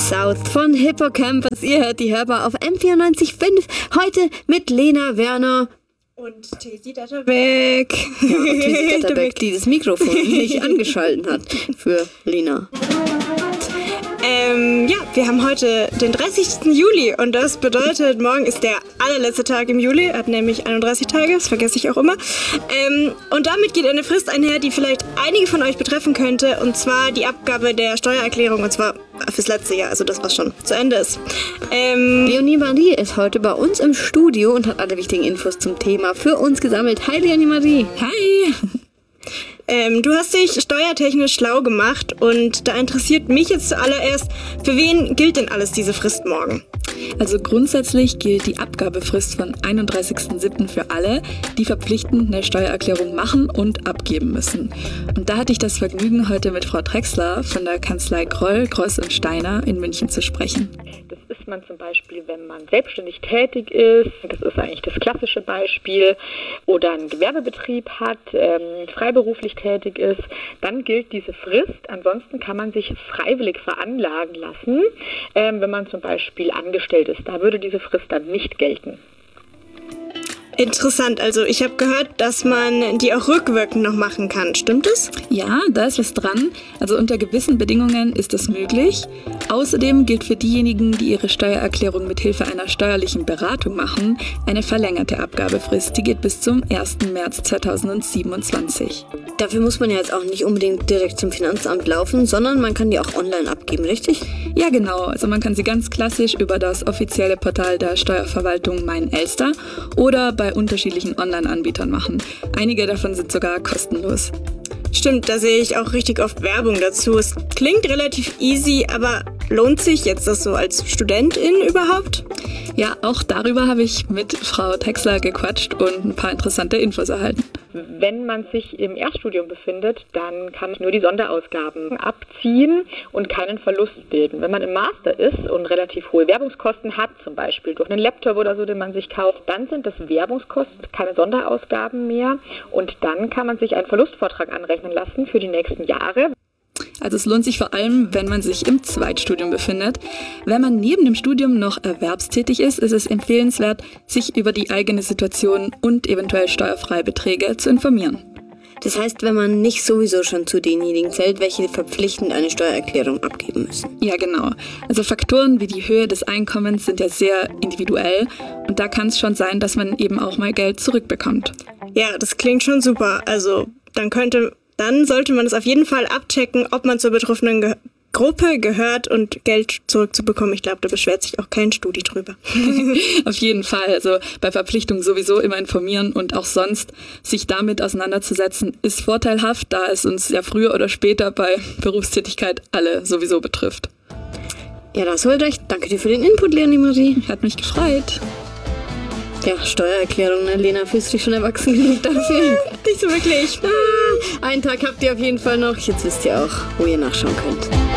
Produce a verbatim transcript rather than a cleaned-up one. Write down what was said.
South von Hippocampus. Ihr hört die Hörbar auf M vierundneunzig Komma fünf. Heute mit Lena Werner. Und Tesi Datterbeck. Ja, Tesi Datterbeck, die das Mikrofon nicht angeschalten hat für Lena. Ähm, ja, wir haben heute den dreißigsten Juli und das bedeutet, morgen ist der allerletzte Tag im Juli, hat nämlich einunddreißig Tage, das vergesse ich auch immer. Ähm, und damit geht eine Frist einher, die vielleicht einige von euch betreffen könnte, und zwar die Abgabe der Steuererklärung, und zwar fürs letzte Jahr, also das, was schon zu Ende ist. Ähm, Leonie Marie ist heute bei uns im Studio und hat alle wichtigen Infos zum Thema für uns gesammelt. Hi Leonie Marie. Hi. Ähm, du hast dich steuertechnisch schlau gemacht und da interessiert mich jetzt zuallererst, für wen gilt denn alles diese Frist morgen? Also grundsätzlich gilt die Abgabefrist von einunddreißigsten siebten für alle, die verpflichtend eine Steuererklärung machen und abgeben müssen. Und da hatte ich das Vergnügen, heute mit Frau Drechsler von der Kanzlei Groll, Gross und Steiner in München zu sprechen. Das ist man zum Beispiel, wenn man selbstständig tätig ist, das ist eigentlich das klassische Beispiel, oder einen Gewerbebetrieb hat, ähm, freiberuflich tätig ist, dann gilt diese Frist. Ansonsten kann man sich freiwillig veranlagen lassen, ähm, wenn man zum Beispiel angestellt ist. Da würde diese Frist dann nicht gelten. Interessant, also ich habe gehört, dass man die auch rückwirkend noch machen kann. Stimmt das? Ja, da ist was dran. Also unter gewissen Bedingungen ist das möglich. Außerdem gilt für diejenigen, die ihre Steuererklärung mit Hilfe einer steuerlichen Beratung machen, eine verlängerte Abgabefrist. Die geht bis zum ersten März zweitausendsiebenundzwanzig. Dafür muss man ja jetzt auch nicht unbedingt direkt zum Finanzamt laufen, sondern man kann die auch online abgeben, richtig? Ja, genau. Also man kann sie ganz klassisch über das offizielle Portal der Steuerverwaltung Mein Elster oder bei unterschiedlichen Online-Anbietern machen. Einige davon sind sogar kostenlos. Stimmt, da sehe ich auch richtig oft Werbung dazu. Es klingt relativ easy, aber lohnt sich jetzt das so als Studentin überhaupt? Ja, auch darüber habe ich mit Frau Drechsler gequatscht und ein paar interessante Infos erhalten. Wenn man sich im Erststudium befindet, dann kann man nur die Sonderausgaben abziehen und keinen Verlust bilden. Wenn man im Master ist und relativ hohe Werbungskosten hat, zum Beispiel durch einen Laptop oder so, den man sich kauft, dann sind das Werbungskosten, keine Sonderausgaben mehr, und dann kann man sich einen Verlustvortrag anrechnen lassen für die nächsten Jahre. Also es lohnt sich vor allem, wenn man sich im Zweitstudium befindet. Wenn man neben dem Studium noch erwerbstätig ist, ist es empfehlenswert, sich über die eigene Situation und eventuell steuerfreie Beträge zu informieren. Das heißt, wenn man nicht sowieso schon zu denjenigen zählt, welche verpflichtend eine Steuererklärung abgeben müssen. Ja, genau. Also Faktoren wie die Höhe des Einkommens sind ja sehr individuell und da kann es schon sein, dass man eben auch mal Geld zurückbekommt. Ja, das klingt schon super. Also dann könnte... Dann sollte man es auf jeden Fall abchecken, ob man zur betroffenen Ge- Gruppe gehört und Geld zurückzubekommen. Ich glaube, da beschwert sich auch kein Studi drüber. Auf jeden Fall. Also bei Verpflichtungen sowieso immer informieren und auch sonst sich damit auseinanderzusetzen, ist vorteilhaft, da es uns ja früher oder später bei Berufstätigkeit alle sowieso betrifft. Ja, da hast du recht. Danke dir für den Input, Leonie Marie. Hat mich gefreut. Ja, Steuererklärung, ne? Lena, fühlst du dich schon erwachsen genug dafür? Nicht so wirklich. Ah, einen Tag habt ihr auf jeden Fall noch. Jetzt wisst ihr auch, wo ihr nachschauen könnt.